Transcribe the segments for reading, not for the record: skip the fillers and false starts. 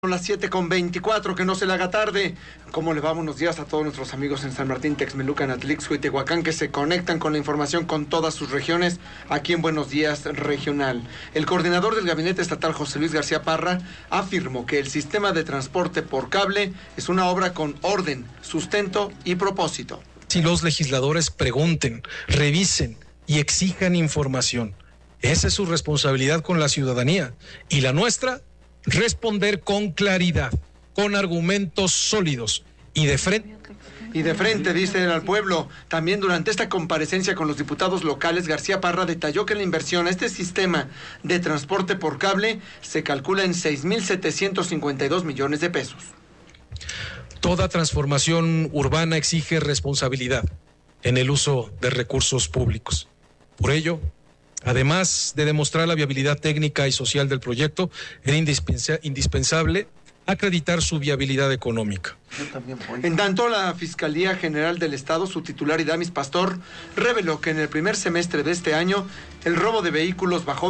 Son las 7:24, que no se le haga tarde. ¿Cómo le va? Buenos días a todos nuestros amigos en San Martín, Texmelucan, Atlixco y Tehuacán, que se conectan con la información con todas sus regiones, aquí en Buenos Días Regional. El coordinador del Gabinete Estatal, José Luis García Parra, afirmó que el sistema de transporte por cable es una obra con orden, sustento y propósito. Si los legisladores pregunten, revisen y exijan información, esa es su responsabilidad con la ciudadanía. Y la nuestra, responder con claridad, con argumentos sólidos y de frente. Y de frente, dicen al pueblo. También durante esta comparecencia con los diputados locales, García Parra detalló que la inversión a este sistema de transporte por cable se calcula en 6,752 millones de pesos. Toda transformación urbana exige responsabilidad en el uso de recursos públicos. Por ello, además de demostrar la viabilidad técnica y social del proyecto, era indispensable acreditar su viabilidad económica. En tanto, la Fiscalía General del Estado, su titular Idamis Pastor, reveló que en el primer semestre de este año el robo de vehículos bajó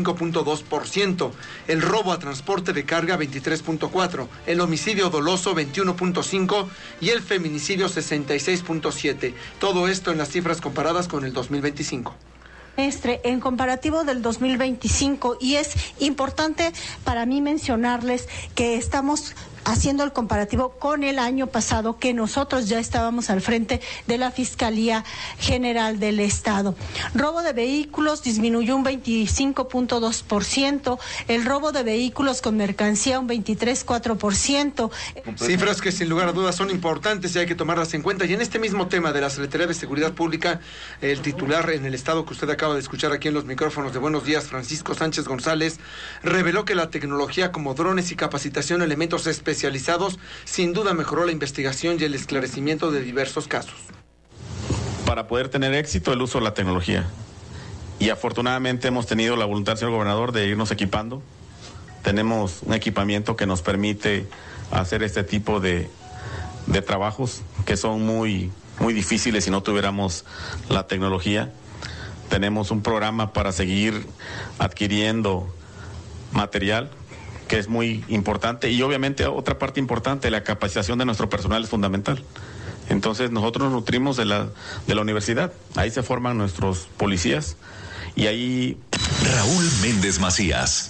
25.2%, el robo a transporte de carga 23.4%, el homicidio doloso 21.5% y el feminicidio 66.7%. Todo esto en las cifras comparadas con el 2025. En comparativo del 2025, y es importante para mí mencionarles que estamos haciendo el comparativo con el año pasado, que nosotros ya estábamos al frente de la Fiscalía General del Estado. Robo de vehículos disminuyó un 25.2%, el robo de vehículos con mercancía un 23.4%. Cifras que sin lugar a dudas son importantes y hay que tomarlas en cuenta. Y en este mismo tema de la Secretaría de Seguridad Pública, el titular en el Estado que usted acaba de escuchar aquí en los micrófonos de Buenos Días, Francisco Sánchez González, reveló que la tecnología como drones y capacitación, elementos especializados, sin duda mejoró la investigación y el esclarecimiento de diversos casos. Para poder tener éxito, el uso de la tecnología. Y afortunadamente hemos tenido la voluntad, señor gobernador, de irnos equipando. Tenemos un equipamiento que nos permite hacer este tipo de trabajos que son muy, muy difíciles si no tuviéramos la tecnología. Tenemos un programa para seguir adquiriendo material, que es muy importante, y obviamente otra parte importante, la capacitación de nuestro personal es fundamental. Entonces nosotros nos nutrimos de la universidad, ahí se forman nuestros policías, y ahí... Raúl Méndez Macías.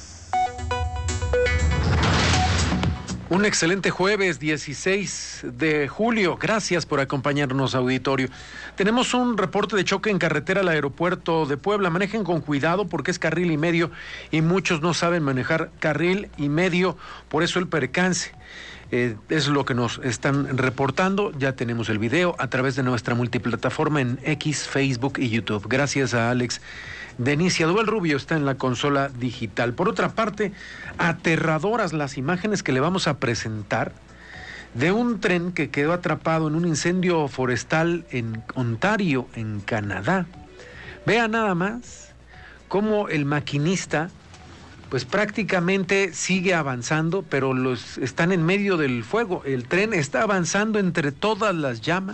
Un excelente jueves 16 de julio. Gracias por acompañarnos, auditorio. Tenemos un reporte de choque en carretera al aeropuerto de Puebla. Manejen con cuidado porque es carril y medio y muchos no saben manejar carril y medio, por eso el percance. Es lo que nos están reportando. Ya tenemos el video a través de nuestra multiplataforma en X, Facebook y YouTube. Gracias a Alex Denicia. Duel Rubio está en la consola digital. Por otra parte, aterradoras las imágenes que le vamos a presentar de un tren que quedó atrapado en un incendio forestal en Ontario, en Canadá. Vea nada más cómo el maquinista pues prácticamente sigue avanzando, pero están en medio del fuego. El tren está avanzando entre todas las llamas.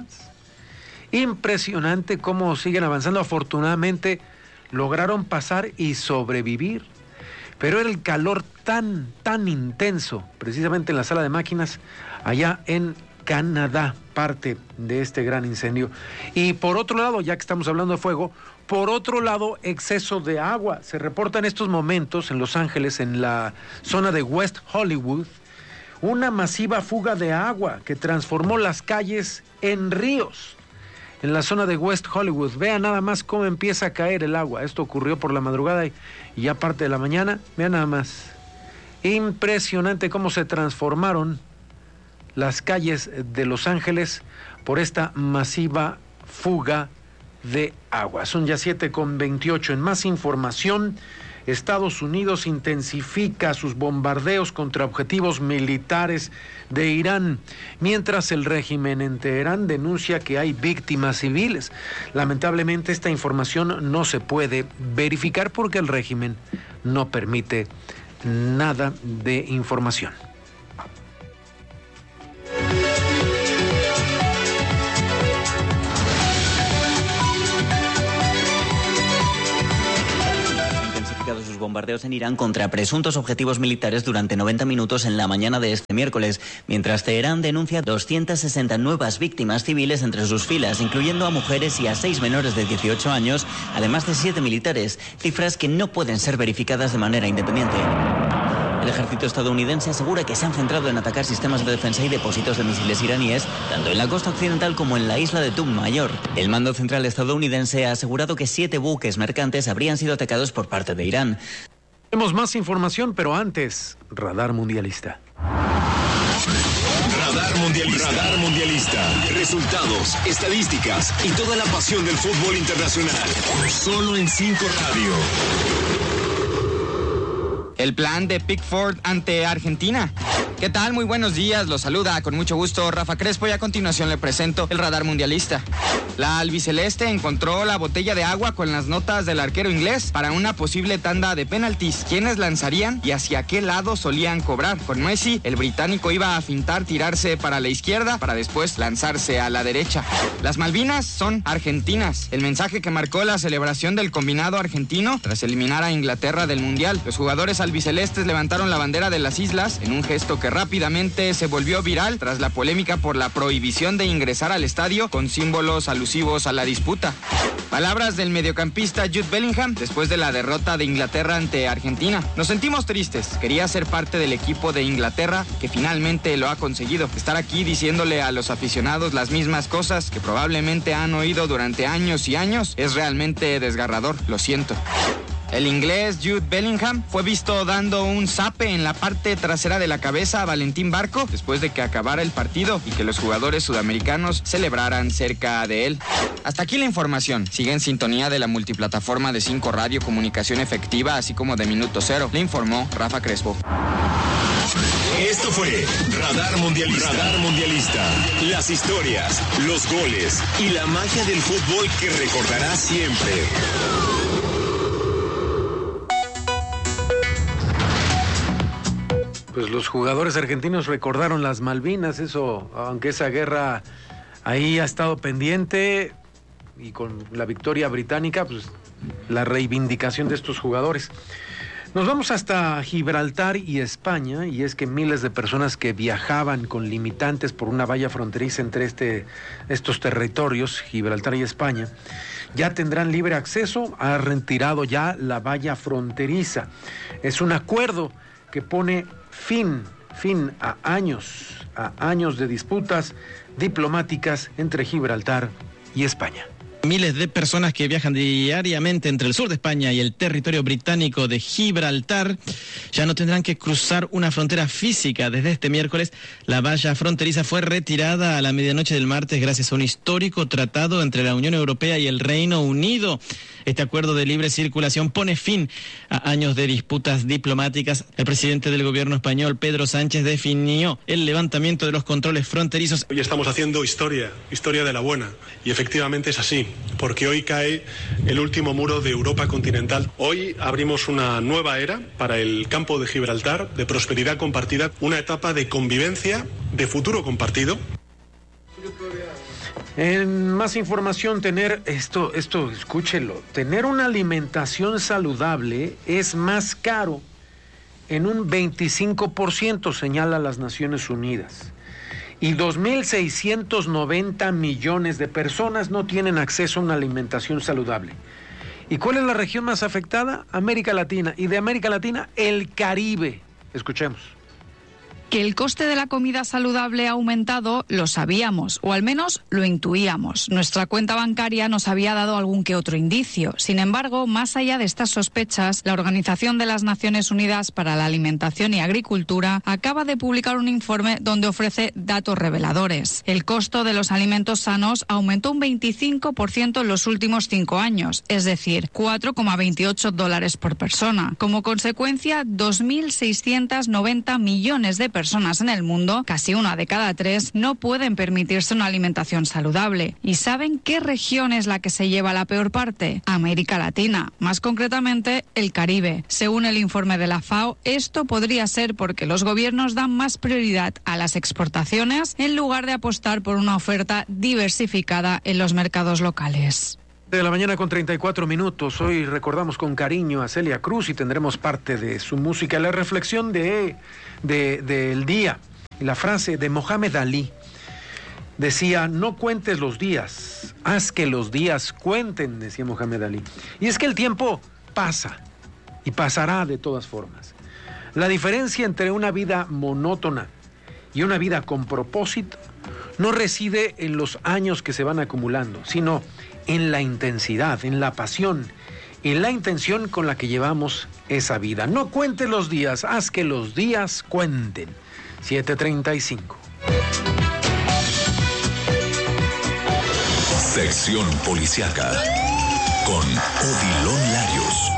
Impresionante cómo siguen avanzando. Afortunadamente lograron pasar y sobrevivir, pero era el calor tan intenso, precisamente en la sala de máquinas, allá en Canadá, parte de este gran incendio. Y por otro lado, ya que estamos hablando de fuego, por otro lado, exceso de agua. Se reporta en estos momentos en Los Ángeles, en la zona de West Hollywood, una masiva fuga de agua que transformó las calles en ríos. En la zona de West Hollywood, vean nada más cómo empieza a caer el agua. Esto ocurrió por la madrugada y ya parte de la mañana. Vean nada más. Impresionante cómo se transformaron las calles de Los Ángeles por esta masiva fuga de agua. Son ya 7:28. En más información, Estados Unidos intensifica sus bombardeos contra objetivos militares de Irán, mientras el régimen en Teherán denuncia que hay víctimas civiles. Lamentablemente esta información no se puede verificar porque el régimen no permite nada de información. bombardeos en Irán contra presuntos objetivos militares durante 90 minutos en la mañana de este miércoles, mientras Teherán denuncia 260 nuevas víctimas civiles entre sus filas, incluyendo a mujeres y a 6 menores de 18 años, además de 7 militares, cifras que no pueden ser verificadas de manera independiente. El ejército estadounidense asegura que se han centrado en atacar sistemas de defensa y depósitos de misiles iraníes, tanto en la costa occidental como en la isla de Tum Mayor. El mando central estadounidense ha asegurado que 7 buques mercantes habrían sido atacados por parte de Irán. Tenemos más información, pero antes, Radar Mundialista. Radar Mundialista. Radar Mundialista. Resultados, estadísticas y toda la pasión del fútbol internacional. Solo en 5 Radio. El plan de Pickford ante Argentina. ¿Qué tal? Muy buenos días. Los saluda con mucho gusto Rafa Crespo y a continuación le presento el Radar Mundialista. La albiceleste encontró la botella de agua con las notas del arquero inglés para una posible tanda de penaltis. ¿Quiénes lanzarían y hacia qué lado solían cobrar? Con Messi, el británico iba a fintar tirarse para la izquierda para después lanzarse a la derecha. Las Malvinas son argentinas. El mensaje que marcó la celebración del combinado argentino tras eliminar a Inglaterra del Mundial. Los jugadores albicelestes levantaron la bandera de las islas en un gesto que rápidamente se volvió viral tras la polémica por la prohibición de ingresar al estadio con símbolos alusivos a la disputa. Palabras del mediocampista Jude Bellingham después de la derrota de Inglaterra ante Argentina. Nos sentimos tristes. Quería ser parte del equipo de Inglaterra que finalmente lo ha conseguido. Estar aquí diciéndole a los aficionados las mismas cosas que probablemente han oído durante años y años es realmente desgarrador. Lo siento. El inglés Jude Bellingham fue visto dando un zape en la parte trasera de la cabeza a Valentín Barco después de que acabara el partido y que los jugadores sudamericanos celebraran cerca de él. Hasta aquí la información. Sigue en sintonía de la multiplataforma de 5 Radio, comunicación efectiva, así como de Minuto Cero. Le informó Rafa Crespo. Esto fue Radar Mundialista. Radar Mundialista. Las historias, los goles y la magia del fútbol que recordarás siempre. Pues los jugadores argentinos recordaron las Malvinas, eso, aunque esa guerra ahí ha estado pendiente y con la victoria británica, pues la reivindicación de estos jugadores. Nos vamos hasta Gibraltar y España, y es que miles de personas que viajaban con limitantes por una valla fronteriza entre estos territorios, Gibraltar y España, ya tendrán libre acceso. Ha retirado ya la valla fronteriza. Es un acuerdo que pone fin a años de disputas diplomáticas entre Gibraltar y España. Miles de personas que viajan diariamente entre el sur de España y el territorio británico de Gibraltar ya no tendrán que cruzar una frontera física. Desde este miércoles, la valla fronteriza fue retirada a la medianoche del martes gracias a un histórico tratado entre la Unión Europea y el Reino Unido. Este acuerdo de libre circulación pone fin a años de disputas diplomáticas. El presidente del gobierno español, Pedro Sánchez, definió el levantamiento de los controles fronterizos. Hoy estamos haciendo historia de la buena, y efectivamente es así, porque hoy cae el último muro de Europa continental. Hoy abrimos una nueva era para el campo de Gibraltar, de prosperidad compartida, una etapa de convivencia, de futuro compartido. En más información, tener esto, escúchelo, tener una alimentación saludable es más caro en un 25%, señala las Naciones Unidas. Y 2.690 millones de personas no tienen acceso a una alimentación saludable. ¿Y cuál es la región más afectada? América Latina. Y de América Latina, el Caribe. Escuchemos. Que el coste de la comida saludable ha aumentado, lo sabíamos, o al menos lo intuíamos. Nuestra cuenta bancaria nos había dado algún que otro indicio. Sin embargo, más allá de estas sospechas, la Organización de las Naciones Unidas para la Alimentación y Agricultura acaba de publicar un informe donde ofrece datos reveladores. El costo de los alimentos sanos aumentó un 25% en los últimos 5 años, es decir, $4,28 por persona. Como consecuencia, 2.690 millones de personas en el mundo, casi 1 de cada 3, no pueden permitirse una alimentación saludable. ¿Y saben qué región es la que se lleva la peor parte? América Latina, más concretamente el Caribe. Según el informe de la FAO, esto podría ser porque los gobiernos dan más prioridad a las exportaciones en lugar de apostar por una oferta diversificada en los mercados locales. De la mañana con 34 minutos. Hoy recordamos con cariño a Celia Cruz y tendremos parte de su música. La reflexión del día, la frase de Mohamed Ali decía: no cuentes los días, haz que los días cuenten, decía Mohamed Ali. Y es que el tiempo pasa y pasará de todas formas. La diferencia entre una vida monótona y una vida con propósito no reside en los años que se van acumulando, sino en la intensidad, en la pasión, en la intención con la que llevamos esa vida. No cuentes los días, haz que los días cuenten. 7:35. Sección Policiaca con Odilon Larios.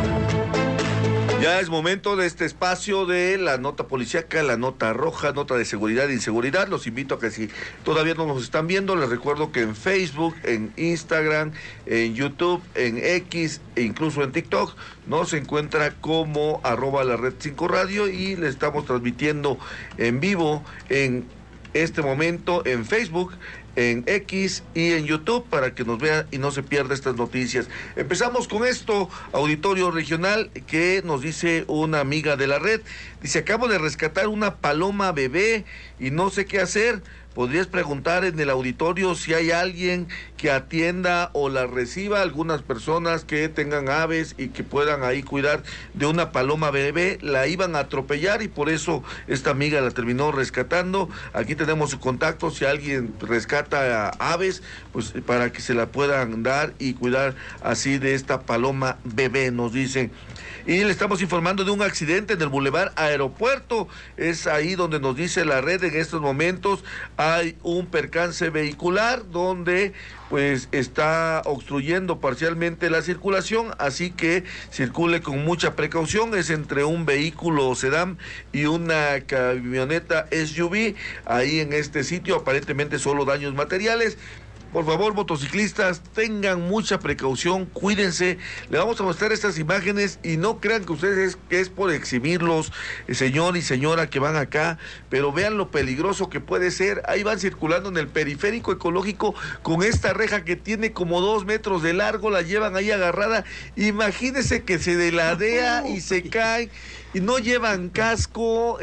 Ya es momento de este espacio de la nota policíaca, la nota roja, nota de seguridad e inseguridad. Los invito a que si todavía no nos están viendo, les recuerdo que en Facebook, en Instagram, en YouTube, en X e incluso en TikTok nos encuentra como @la red 5 radio y le estamos transmitiendo en vivo en este momento en Facebook, en X y en YouTube para que nos vean y no se pierda estas noticias. Empezamos con esto, auditorio regional, que nos dice una amiga de la red. Dice: acabo de rescatar una paloma bebé y no sé qué hacer. ¿Podrías preguntar en el auditorio si hay alguien que atienda o la reciba? Algunas personas que tengan aves y que puedan ahí cuidar de una paloma bebé. La iban a atropellar y por eso esta amiga la terminó rescatando. Aquí tenemos su contacto. Si alguien rescata aves, pues para que se la puedan dar y cuidar así de esta paloma bebé, nos dicen. Y le estamos informando de un accidente en el Boulevard Aeropuerto. Es ahí donde nos dice la red en estos momentos. Hay un percance vehicular donde pues está obstruyendo parcialmente la circulación, así que circule con mucha precaución. Es entre un vehículo sedán y una camioneta SUV. Ahí en este sitio aparentemente solo daños materiales. Por favor, motociclistas, tengan mucha precaución, cuídense. Le vamos a mostrar estas imágenes y no crean que ustedes que es por exhibirlos, señor y señora que van acá, pero vean lo peligroso que puede ser. Ahí van circulando en el periférico ecológico con esta reja que tiene como 2 metros de largo, la llevan ahí agarrada. Imagínense que se deladea y se caen. Y no llevan casco,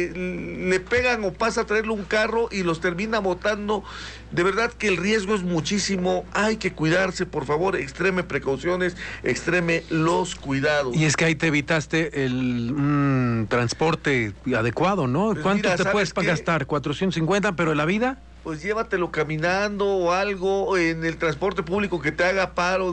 le pegan o pasa a traerle un carro y los termina botando. De verdad que el riesgo es muchísimo. Hay que cuidarse, por favor, extreme precauciones, extreme los cuidados. Y es que ahí te evitaste el transporte adecuado, ¿no? Pues ¿Cuánto mira, te puedes gastar? 450, pero la vida... Pues llévatelo caminando o algo en el transporte público que te haga paro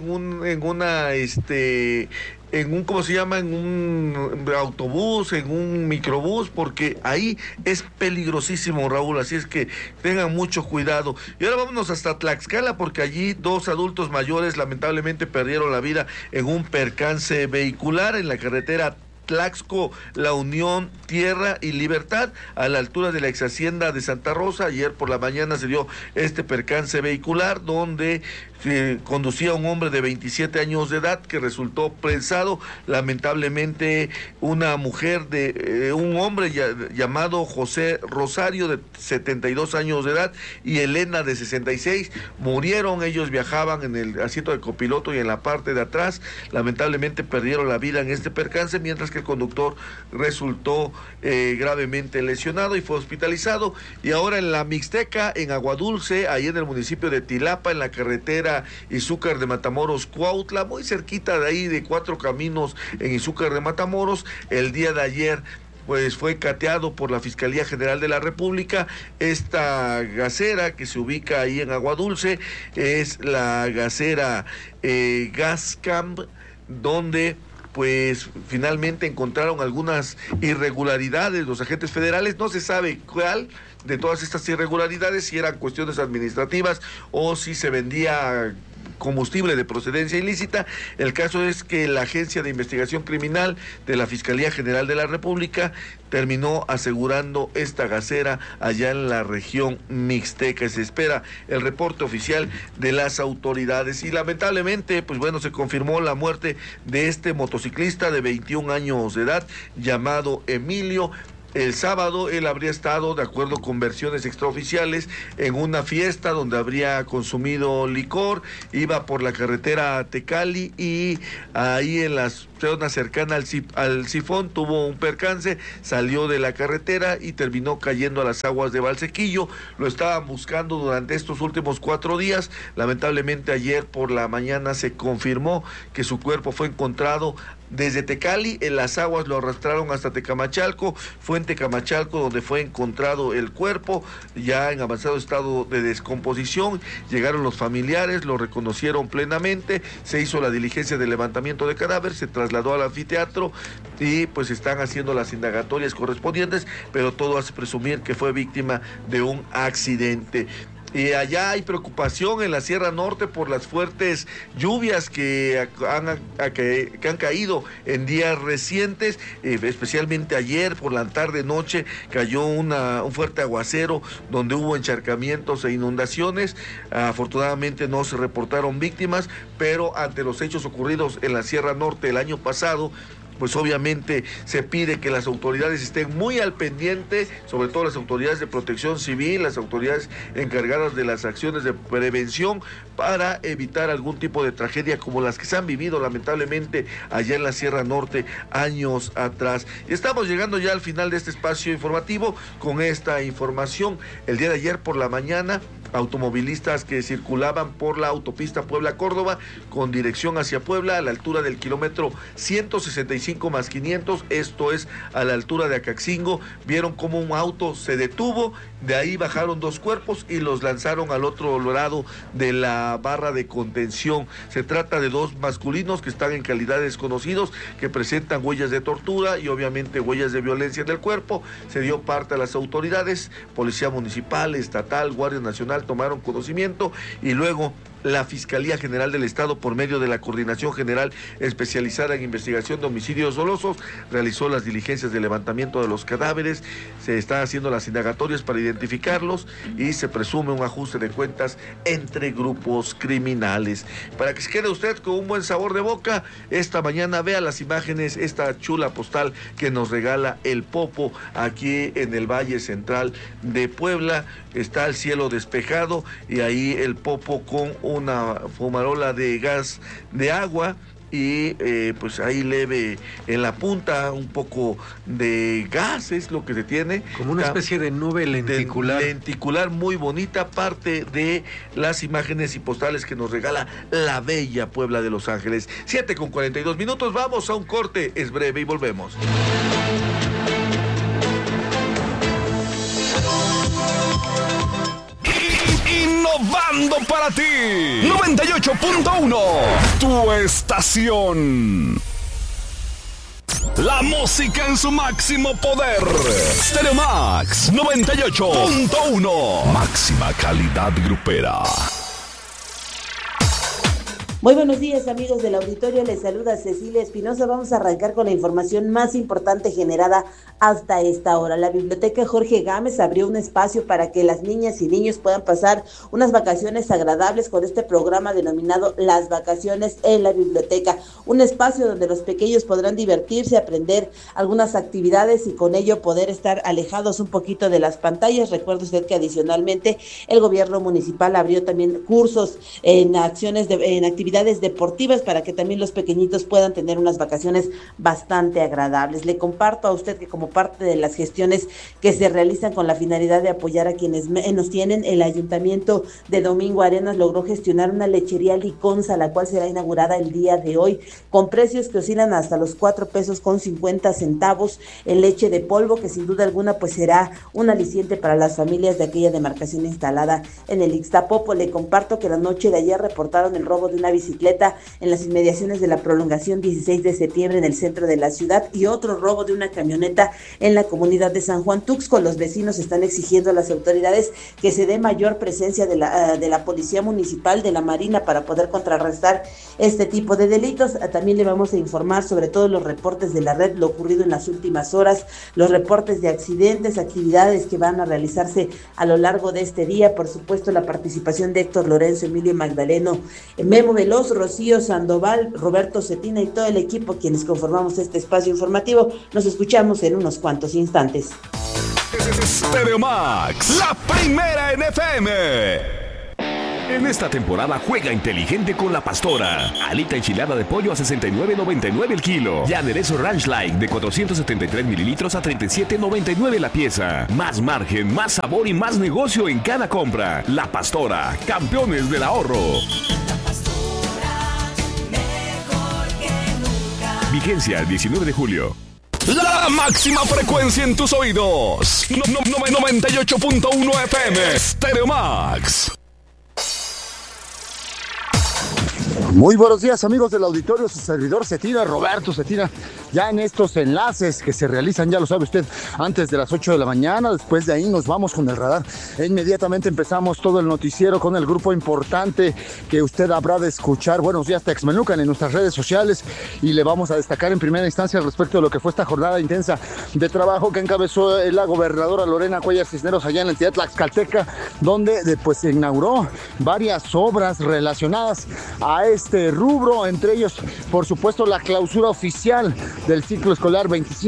en un ¿cómo se llama? En un autobús, en un microbús, porque ahí es peligrosísimo, Raúl, así es que tengan mucho cuidado. Y ahora vámonos hasta Tlaxcala, porque allí 2 adultos mayores lamentablemente perdieron la vida en un percance vehicular en la carretera Tlaxco, La Unión, Tierra y Libertad, a la altura de la ex hacienda de Santa Rosa. Ayer por la mañana se dio este percance vehicular donde conducía un hombre de 27 años de edad que resultó prensado. Lamentablemente una mujer un hombre llamado José Rosario de 72 años de edad y Elena de 66 murieron. Ellos viajaban en el asiento de copiloto y en la parte de atrás. Lamentablemente perdieron la vida en este percance, mientras que el conductor resultó gravemente lesionado y fue hospitalizado. Y ahora en la Mixteca, en Aguadulce, ahí en el municipio de Tilapa, en la carretera Izúcar de Matamoros, Cuautla, muy cerquita de ahí de 4 Caminos en Izúcar de Matamoros, el día de ayer pues fue cateado por la Fiscalía General de la República. Esta gasera que se ubica ahí en Aguadulce es la gasera Gascamp, donde pues finalmente encontraron algunas irregularidades los agentes federales. No se sabe cuál de todas estas irregularidades, si eran cuestiones administrativas o si se vendía combustible de procedencia ilícita. El caso es que la Agencia de Investigación Criminal de la Fiscalía General de la República terminó asegurando esta gasera allá en la región mixteca. Se espera el reporte oficial de las autoridades y lamentablemente, pues bueno, se confirmó la muerte de este motociclista de 21 años de edad llamado Emilio. El sábado él habría estado, de acuerdo con versiones extraoficiales, en una fiesta donde habría consumido licor, iba por la carretera a Tecali y ahí en la zona cercana al Sifón tuvo un percance, salió de la carretera y terminó cayendo a las aguas de Valsequillo. Lo estaban buscando durante estos últimos 4 días. Lamentablemente ayer por la mañana se confirmó que su cuerpo fue encontrado desde Tecali, en las aguas lo arrastraron hasta Tecamachalco, fue en Tecamachalco donde fue encontrado el cuerpo, ya en avanzado estado de descomposición. Llegaron los familiares, lo reconocieron plenamente, se hizo la diligencia de levantamiento de cadáver, se trasladó al anfiteatro y pues están haciendo las indagatorias correspondientes, pero todo hace presumir que fue víctima de un accidente. Y allá hay preocupación en la Sierra Norte por las fuertes lluvias que han caído en días recientes, especialmente ayer por la tarde-noche cayó un fuerte aguacero donde hubo encharcamientos e inundaciones. Afortunadamente no se reportaron víctimas, pero ante los hechos ocurridos en la Sierra Norte el año pasado, pues obviamente se pide que las autoridades estén muy al pendiente, sobre todo las autoridades de protección civil, las autoridades encargadas de las acciones de prevención para evitar algún tipo de tragedia como las que se han vivido lamentablemente allá en la Sierra Norte años atrás. Y estamos llegando ya al final de este espacio informativo con esta información. El día de ayer por la mañana, automovilistas que circulaban por la autopista Puebla-Córdoba con dirección hacia Puebla a la altura del kilómetro 165+500, esto es a la altura de Acaxingo, vieron como un auto se detuvo, de ahí bajaron 2 cuerpos y los lanzaron al otro lado de la barra de contención. Se trata de 2 masculinos que están en calidad de desconocidos, que presentan huellas de tortura y obviamente huellas de violencia en el cuerpo. Se dio parte a las autoridades, Policía Municipal, Estatal, Guardia Nacional, tomaron conocimiento y luego la Fiscalía General del Estado, por medio de la Coordinación General Especializada en Investigación de Homicidios Dolosos, realizó las diligencias de levantamiento de los cadáveres, se están haciendo las indagatorias para identificarlos y se presume un ajuste de cuentas entre grupos criminales. Para que se quede usted con un buen sabor de boca, esta mañana vea las imágenes, esta chula postal que nos regala el Popo aquí en el Valle Central de Puebla. Está el cielo despejado y ahí el Popo con una fumarola de gas de agua y pues ahí leve en la punta un poco de gas es lo que se tiene. Como una especie de nube lenticular. Lenticular muy bonita, parte de las imágenes y postales que nos regala la bella Puebla de Los Ángeles. 7:42, vamos a un corte, es breve y volvemos. Innovando para ti. 98.1. Tu estación. La música en su máximo poder. Stereo Max 98.1. Máxima calidad grupera. Muy buenos días, amigos del auditorio, les saluda Cecilia Espinosa. Vamos a arrancar con la información más importante generada hasta esta hora. La Biblioteca Jorge Gámez abrió un espacio para que las niñas y niños puedan pasar unas vacaciones agradables con este programa denominado Las Vacaciones en la Biblioteca. Un espacio donde los pequeños podrán divertirse, aprender algunas actividades y con ello poder estar alejados un poquito de las pantallas. Recuerde usted que adicionalmente el gobierno municipal abrió también cursos en actividades deportivas para que también los pequeñitos puedan tener unas vacaciones bastante agradables. Le comparto a usted que como parte de las gestiones que se realizan con la finalidad de apoyar a quienes menos tienen, el Ayuntamiento de Domingo Arenas logró gestionar una lechería Liconza, la cual será inaugurada el día de hoy, con precios que oscilan hasta los 4.50 pesos en leche de polvo, que sin duda alguna pues será un aliciente para las familias de aquella demarcación instalada en el Ixtapopo. Le comparto que la noche de ayer reportaron el robo de una bicicleta en las inmediaciones de la prolongación 16 de septiembre en el centro de la ciudad y otro robo de una camioneta en la comunidad de San Juan Tuxco. Los vecinos están exigiendo a las autoridades que se dé mayor presencia de la Policía Municipal, de la Marina, para poder contrarrestar este tipo de delitos. También le vamos a informar sobre todos los reportes de la red, lo ocurrido en las últimas horas, los reportes de accidentes, actividades que van a realizarse a lo largo de este día, por supuesto la participación de Héctor Lorenzo, Emilio Magdaleno, Memo Veloz, Los Rocío Sandoval, Roberto Cetina y todo el equipo quienes conformamos este espacio informativo. Nos escuchamos en unos cuantos instantes. Stereo Max, la primera en FM. En esta temporada juega inteligente con La Pastora. Alita enchilada de pollo a $69.99 el kilo. Y aderezo Ranch Like de 473 mililitros a $37.99 la pieza. Más margen, más sabor y más negocio en cada compra. La Pastora, campeones del ahorro. La Pastora, mejor que nunca. Vigencia el 19 de julio. La máxima frecuencia en tus oídos. 98.1 FM. Stereo Max. Muy buenos días, amigos del auditorio, su servidor Cetina, Roberto Cetina, ya en estos enlaces que se realizan, ya lo sabe usted, antes de las 8 de la mañana. Después de ahí nos vamos con el radar e inmediatamente empezamos todo el noticiero con el grupo importante que usted habrá de escuchar. Buenos días, Texmelucan, en nuestras redes sociales, y le vamos a destacar en primera instancia respecto de lo que fue esta jornada intensa de trabajo que encabezó la gobernadora Lorena Cuellar Cisneros allá en la entidad tlaxcalteca, donde pues se inauguró varias obras relacionadas a este rubro, entre ellos, por supuesto, la clausura oficial del ciclo escolar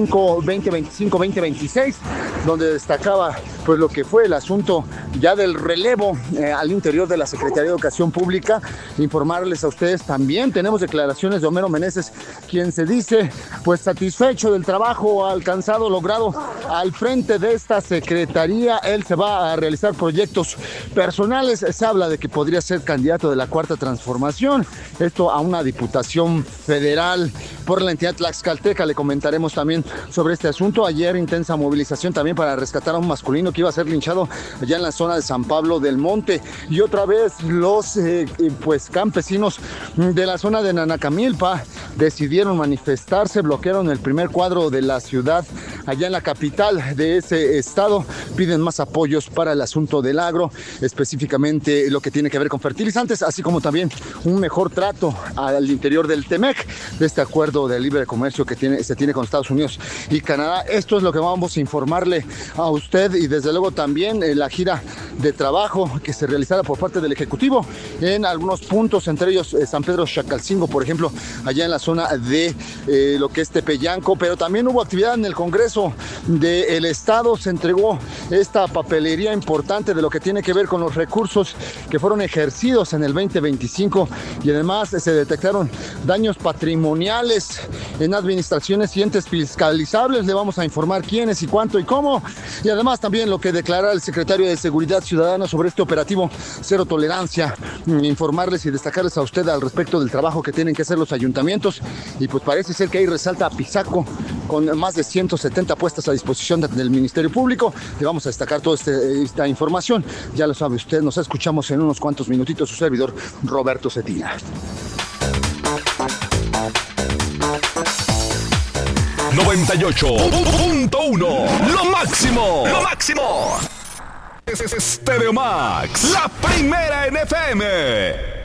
2025-2026, donde destacaba pues lo que fue el asunto ya del relevo al interior de la Secretaría de Educación Pública. Informarles a ustedes también, tenemos declaraciones de Homero Meneses, quien se dice pues satisfecho del trabajo alcanzado, logrado al frente de esta secretaría. Él se va a realizar proyectos personales, se habla de que podría ser candidato de la Cuarta Transformación, esto a una diputación federal por la entidad tlaxcalteca. Le comentaremos también sobre este asunto. Ayer intensa movilización también para rescatar a un masculino que iba a ser linchado allá en la zona de San Pablo del Monte, y otra vez los pues campesinos de la zona de Nanacamilpa decidieron manifestarse, bloquearon el primer cuadro de la ciudad allá en la capital de ese estado, piden más apoyos para el asunto del agro, específicamente lo que tiene que ver con fertilizantes, así como también un mejor trato al interior del TEMEC, de este acuerdo de libre comercio que se tiene con Estados Unidos y Canadá. Esto es lo que vamos a informarle a usted, y desde luego también la gira de trabajo que se realizará por parte del Ejecutivo en algunos puntos, entre ellos San Pedro Xacalcingo, por ejemplo, allá en la zona de lo que es Tepeyanco, pero también hubo actividad en el Congreso del Estado. Se entregó esta papelería importante de lo que tiene que ver con los recursos que fueron ejercidos en el 2025, y además se detectaron daños patrimoniales en administraciones y entes fiscalizables. Le vamos a informar quiénes y cuánto y cómo, y además también lo que declarará el secretario de Seguridad Ciudadana sobre este operativo Cero Tolerancia. Informarles y destacarles a usted al respecto del trabajo que tienen que hacer los ayuntamientos, y pues parece ser que ahí resalta Pisaco con más de 170 puestas a disposición del Ministerio Público. Le vamos a destacar toda esta información, ya lo sabe usted. Nos escuchamos en unos cuantos minutitos, su servidor Roberto Cetina. 98.1, lo máximo, lo máximo. Stereo Max, la primera en FM.